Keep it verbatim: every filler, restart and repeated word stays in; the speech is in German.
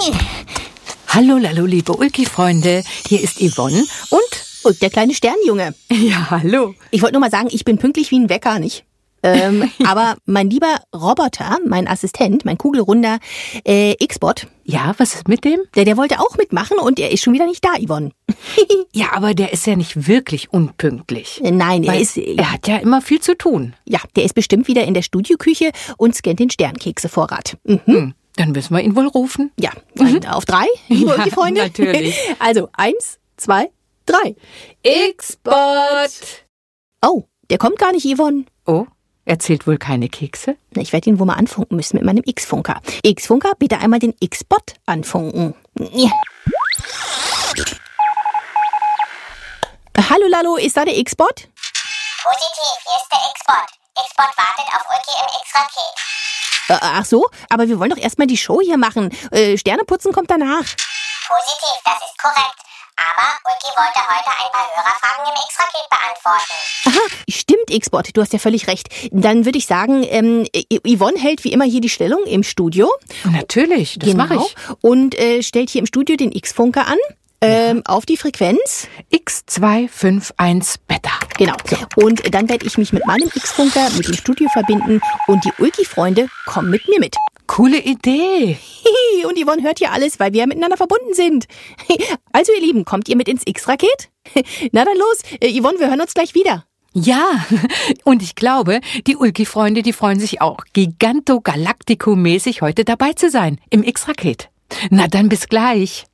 Hallo, hallo, liebe Ulki-Freunde. Hier ist Yvonne und... Und der kleine Sternjunge. Ja, hallo. Ich wollte nur mal sagen, ich bin pünktlich wie ein Wecker, nicht? Ähm, aber mein lieber Roboter, mein Assistent, mein kugelrunder äh, X-Bot. Ja, was ist mit dem? Der, der wollte auch mitmachen und er ist schon wieder nicht da, Yvonne. Ja, aber der ist ja nicht wirklich unpünktlich. Nein, er Weil ist... Er hat ja immer viel zu tun. Ja, der ist bestimmt wieder in der Studioküche und scannt den Sternkeksevorrat. Mhm. Hm, dann müssen wir ihn wohl rufen. Ja, mhm. Auf drei, liebe Ja, Ulki-Freunde. natürlich. Also, eins, zwei, drei. X-Bot! Oh, der kommt gar nicht, Yvonne. Oh, er zählt wohl keine Kekse? Na, ich werde ihn wohl mal anfunken müssen mit meinem X-Funker. X-Funker, bitte einmal den X-Bot anfunken. Ja. Hallo, Lalo, ist da der X-Bot? Positiv, hier ist der X-Bot. X-Bot wartet auf Ulki im X-Raket. Äh, ach so, aber wir wollen doch erstmal die Show hier machen. Äh, Sterneputzen kommt danach. Positiv, das ist korrekt. Aber Ulki wollte heute ein paar Hörerfragen im X-Raket beantworten. Aha, stimmt, X-Bot, du hast ja völlig recht. Dann würde ich sagen, ähm, Yvonne hält wie immer hier die Stellung im Studio. Natürlich, das Genau. mache ich. Und äh, stellt hier im Studio den X-Funker an. Ähm, ja. Auf die Frequenz. X zwei fünf eins Beta. Genau. Und dann werde ich mich mit meinem X-Funker mit dem Studio verbinden und die Ulki-Freunde kommen mit mir mit. Coole Idee. Und Yvonne hört hier alles, weil wir ja miteinander verbunden sind. Also ihr Lieben, kommt ihr mit ins X-Raket? Na dann los. Yvonne, wir hören uns gleich wieder. Ja, und ich glaube, die Ulki-Freunde, die freuen sich auch, Giganto-Galactico-mäßig heute dabei zu sein im X-Raket. Na dann bis gleich.